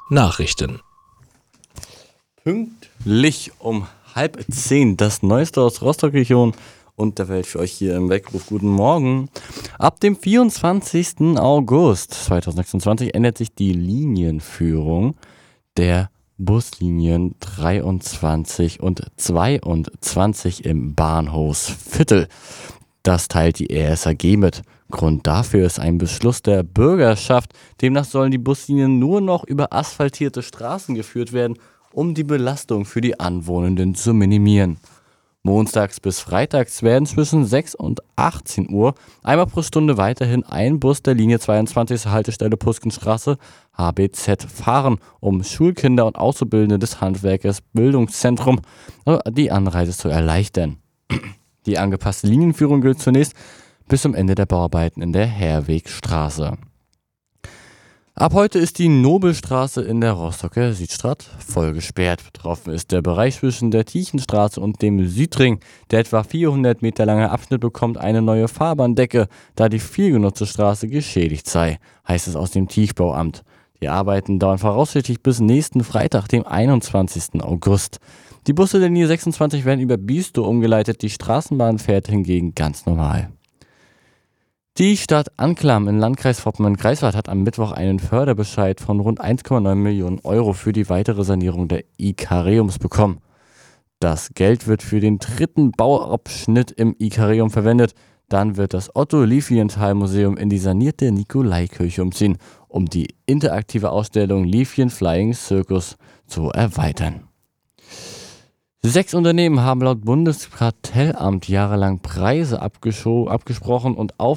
Nachrichten. Pünktlich um 9:30 das Neueste aus Rostock-Region und der Welt für euch hier im Weckruf. Guten Morgen. Ab dem 24. August 2026 ändert sich die Linienführung der Buslinien 23 und 22 im Bahnhofsviertel. Das teilt die RSAG mit. Grund dafür ist ein Beschluss der Bürgerschaft. Demnach sollen die Buslinien nur noch über asphaltierte Straßen geführt werden, um die Belastung für die Anwohnenden zu minimieren. Montags bis freitags werden zwischen 6 und 18 Uhr einmal pro Stunde weiterhin ein Bus der Linie 22 zur Haltestelle Puskenstraße HBZ fahren, um Schulkinder und Auszubildende des Handwerkers Bildungszentrum die Anreise zu erleichtern. Die angepasste Linienführung gilt zunächst bis zum Ende der Bauarbeiten in der Herwegstraße. Ab heute ist die Nobelstraße in der Rostocker Südstadt voll gesperrt. Betroffen ist der Bereich zwischen der Tiechenstraße und dem Südring. Der etwa 400 Meter lange Abschnitt bekommt eine neue Fahrbahndecke, da die viel genutzte Straße geschädigt sei, heißt es aus dem Tiefbauamt. Die Arbeiten dauern voraussichtlich bis nächsten Freitag, dem 21. August. Die Busse der Linie 26 werden über Biestow umgeleitet, die Straßenbahn fährt hingegen ganz normal. Die Stadt Anklam im Landkreis Vorpommern-Greifswald hat am Mittwoch einen Förderbescheid von rund 1,9 Millionen Euro für die weitere Sanierung der Ikareums bekommen. Das Geld wird für den dritten Bauabschnitt im Ikareum verwendet. Dann wird das Otto-Lilienthal-Museum in die sanierte Nikolaikirche umziehen, um die interaktive Ausstellung Lilien Flying Circus zu erweitern. 6 Unternehmen haben laut Bundeskartellamt jahrelang Preise abgesprochen und